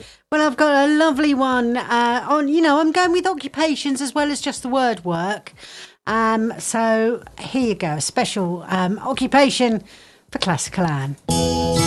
Well, I've got a lovely one I'm going with occupations as well as just the word work. So here you go, a special occupation for Classical Anne.